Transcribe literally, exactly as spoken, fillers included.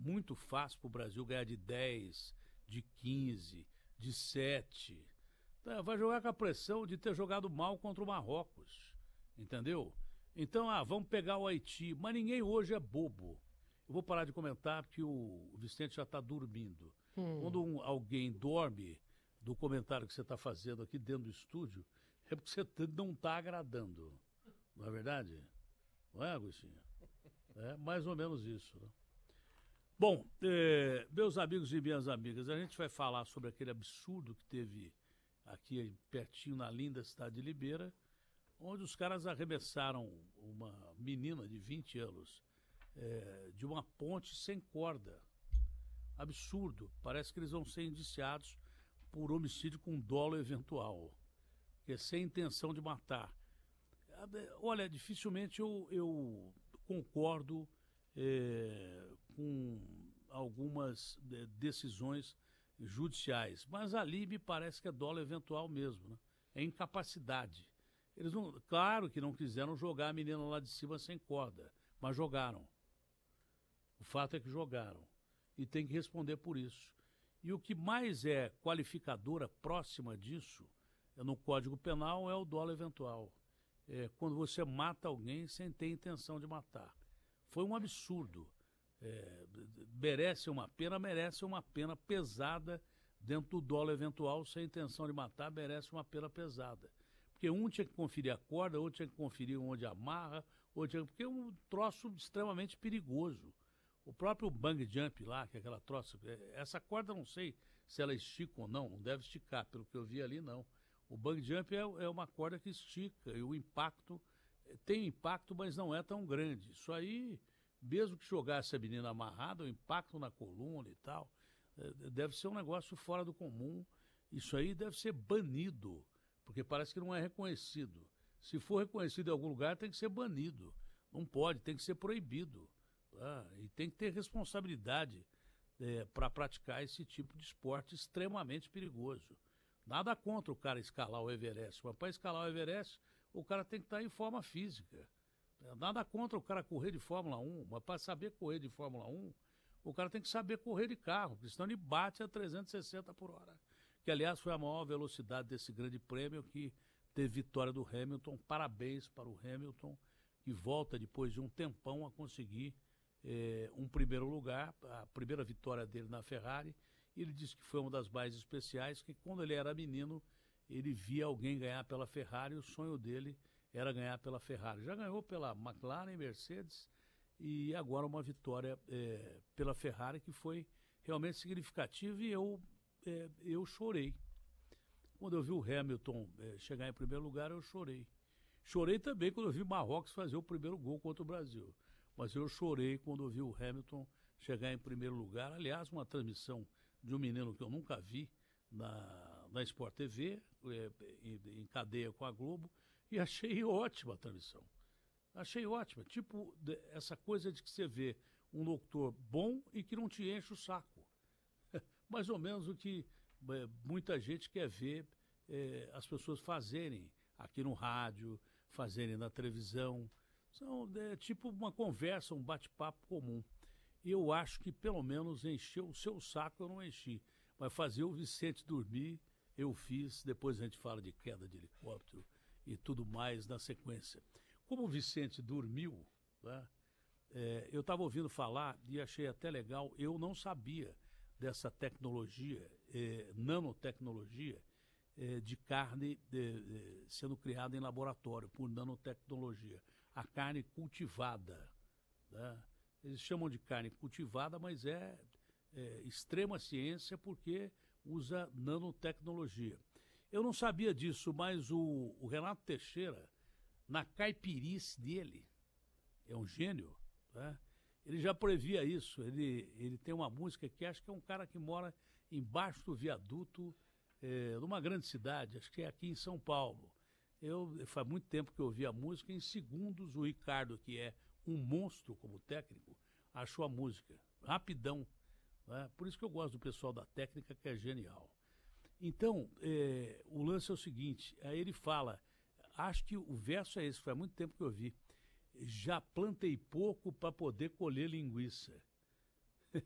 muito fácil para o Brasil ganhar de dez, de quinze, de sete. Então, vai jogar com a pressão de ter jogado mal contra o Marrocos, entendeu? Então, ah, vamos pegar o Haiti, mas ninguém hoje é bobo. Eu vou parar de comentar porque o Vicente já está dormindo. Hum. Quando um, alguém dorme do comentário que você está fazendo aqui dentro do estúdio, é porque você não está agradando. Não é verdade? Não é, Agostinho? É mais ou menos isso, né? Bom, eh, meus amigos e minhas amigas, a gente vai falar sobre aquele absurdo que teve aqui pertinho na linda cidade de Limeira, onde os caras arremessaram uma menina de vinte anos eh, de uma ponte sem corda. Absurdo. Parece que eles vão ser indiciados por homicídio com dolo eventual, que é sem intenção de matar. Olha, dificilmente eu, eu concordo é, com algumas é, decisões judiciais, mas ali me parece que é dolo eventual mesmo, né? É incapacidade. Eles não, claro que não quiseram jogar a menina lá de cima sem corda, mas jogaram. O fato é que jogaram e tem que responder por isso. E o que mais é qualificadora próxima disso, é no Código Penal, é o dolo eventual. É, quando você mata alguém sem ter intenção de matar. Foi um absurdo. É, merece uma pena, merece uma pena pesada dentro do dolo eventual, sem intenção de matar, merece uma pena pesada. Porque um tinha que conferir a corda, outro tinha que conferir onde amarra, outro tinha... porque é um troço extremamente perigoso. O próprio bang jump lá, que é aquela troça, essa corda não sei se ela estica ou não, não deve esticar, pelo que eu vi ali não. O bang jump é, é uma corda que estica e o impacto, tem impacto, mas não é tão grande. Isso aí, mesmo que jogasse a menina amarrada, o impacto na coluna e tal, deve ser um negócio fora do comum. Isso aí deve ser banido, porque parece que não é reconhecido. Se for reconhecido em algum lugar, tem que ser banido. Não pode, tem que ser proibido. Tá? E tem que ter responsabilidade é, para praticar esse tipo de esporte extremamente perigoso. Nada contra o cara escalar o Everest, mas para escalar o Everest, o cara tem que estar em forma física. Nada contra o cara correr de Fórmula um, mas para saber correr de Fórmula um, o cara tem que saber correr de carro, porque senão ele bate a trezentos e sessenta por hora. Que, aliás, foi a maior velocidade desse grande prêmio, que teve vitória do Hamilton. Parabéns para o Hamilton, que volta depois de um tempão a conseguir eh, um primeiro lugar, a primeira vitória dele na Ferrari. Ele disse que foi uma das mais especiais, que quando ele era menino, ele via alguém ganhar pela Ferrari, e o sonho dele era ganhar pela Ferrari. Já ganhou pela McLaren, Mercedes, e agora uma vitória é, pela Ferrari, que foi realmente significativa, e eu, é, eu chorei. Quando eu vi o Hamilton é, chegar em primeiro lugar, eu chorei. Chorei também quando eu vi o Marrocos fazer o primeiro gol contra o Brasil. Mas eu chorei quando eu vi o Hamilton chegar em primeiro lugar. Aliás, uma transmissão de um menino que eu nunca vi na, na Sport T V, é, em, em cadeia com a Globo, e achei ótima a transmissão. Achei ótima. Tipo, de, essa coisa de que você vê um locutor bom e que não te enche o saco. Mais ou menos o que é, muita gente quer ver é, as pessoas fazerem aqui no rádio, fazerem na televisão. São é, tipo uma conversa, um bate-papo comum. Eu acho que pelo menos encheu o seu saco, eu não enchi. Mas fazer o Vicente dormir, eu fiz. Depois a gente fala de queda de helicóptero e tudo mais na sequência. Como o Vicente dormiu, né, é, eu estava ouvindo falar e achei até legal. Eu não sabia dessa tecnologia, é, nanotecnologia, é, de carne é, sendo criada em laboratório por nanotecnologia. A carne cultivada, né? Eles chamam de carne cultivada, mas é, é extrema ciência porque usa nanotecnologia. Eu não sabia disso, mas o, o Renato Teixeira, na caipirice dele, é um gênio, né? Ele já previa isso. Ele, ele tem uma música que acho que é um cara que mora embaixo do viaduto, é, numa grande cidade, acho que é aqui em São Paulo. Eu, faz muito tempo que eu ouvi a música, em segundos o Ricardo, que é um monstro como técnico, achou a música, rapidão, né? Por isso que eu gosto do pessoal da técnica, que é genial. Então, é, o lance é o seguinte, aí ele fala, acho que o verso é esse, faz muito tempo que eu vi, já plantei pouco para poder colher linguiça.